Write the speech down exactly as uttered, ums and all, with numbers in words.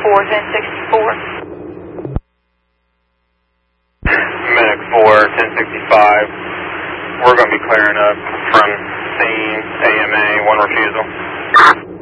four, ten sixty-four. Medic four, ten sixty-five. We're going to be clearing up from scene, A M A, one refusal.